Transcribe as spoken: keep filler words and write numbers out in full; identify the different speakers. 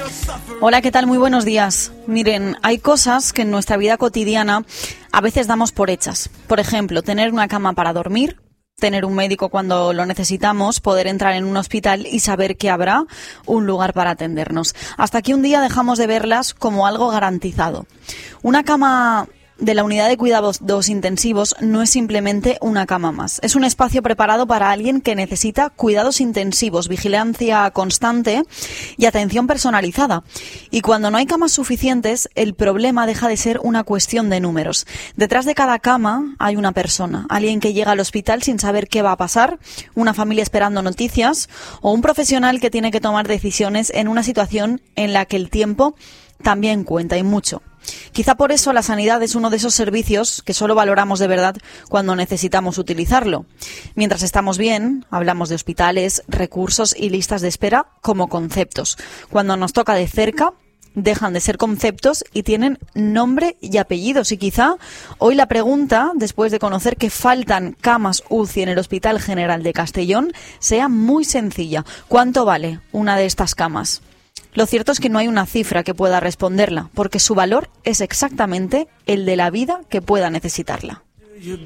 Speaker 1: Hola, ¿qué tal? Muy buenos días. Miren, hay cosas que en nuestra vida cotidiana a veces damos por hechas. Por ejemplo, tener una cama para dormir, tener un médico cuando lo necesitamos, poder entrar en un hospital y saber que habrá un lugar para atendernos. Hasta que un día dejamos de verlas como algo garantizado. Una cama de la unidad de cuidados intensivos no es simplemente una cama más. Es un espacio preparado para alguien que necesita cuidados intensivos, vigilancia constante y atención personalizada. Y cuando no hay camas suficientes, el problema deja de ser una cuestión de números. Detrás de cada cama hay una persona, alguien que llega al hospital sin saber qué va a pasar, una familia esperando noticias o un profesional que tiene que tomar decisiones en una situación en la que el tiempo también cuenta y mucho. Quizá por eso la sanidad es uno de esos servicios que solo valoramos de verdad cuando necesitamos utilizarlo. Mientras estamos bien, hablamos de hospitales, recursos y listas de espera como conceptos. Cuando nos toca de cerca, dejan de ser conceptos y tienen nombre y apellidos. Y quizá hoy la pregunta, después de conocer que faltan camas U C I en el Hospital General de Castellón, sea muy sencilla. ¿Cuánto vale una de estas camas? Lo cierto es que no hay una cifra que pueda responderla, porque su valor es exactamente el de la vida que pueda necesitarla.